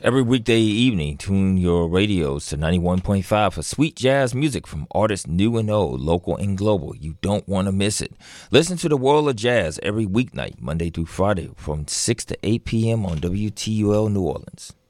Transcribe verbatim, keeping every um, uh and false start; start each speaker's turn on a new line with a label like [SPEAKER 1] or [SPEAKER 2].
[SPEAKER 1] Every weekday evening, tune your radios to ninety-one point five for sweet jazz music from artists new and old, local and global. You don't want to miss it. Listen to the World of Jazz every weeknight, Monday through Friday, from six to eight p.m. on W T U L New Orleans.